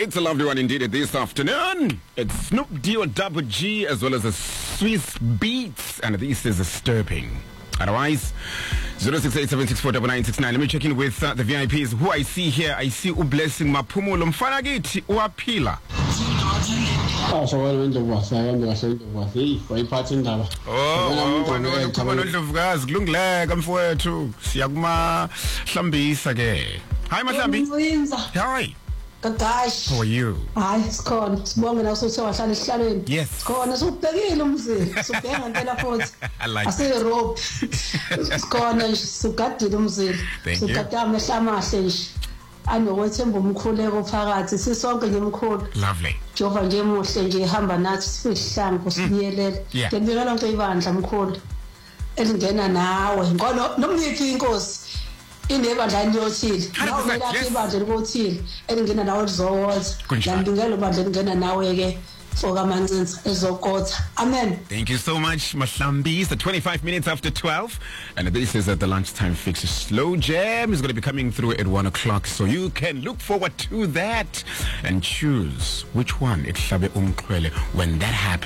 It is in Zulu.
It's a lovely one indeed this afternoon. It's Snoop D-O Double G as well as the Swiss Beats, and this is disturbing. Otherwise, 0687649969. Let me check in with the VIPs who I see here. I see Blessing Maphumulo Mfanagiti Uapila. Hi Mahlambi. Hi. Gosh. How are you? Hayi sikhona sibonge la usuthe wahlala esihlalweni. Yes. Sikhona subhekile umzini. Subheka ngempela futhi. I like Ase Europe. Sikhona nje sugadile umzini. Sugada amehla amahle nje. Anokwethemba umkhuleko phakathi sisonke nje umkhulu. Lovely. Jehova nje muhle nje ihamba nathi sifihlangu sibiyelela. Ngibikela lonke ibandla mkhulu. Elingena nawe. Ngoba nomniki inkosi inebandla liyothile nawe melaphi ibandla likothile elingena nawe lizowoza ngibingela ibandla elingena nawe ke foka mancinza ezokotha. Amen. Thank you so much, Mahlambi. It's 25 minutes after 12, and this is at the lunchtime fix. Slow Jam is going to be coming through at 1 o'clock, so you can look forward to that and choose which one it shabe umkhwele when that happens.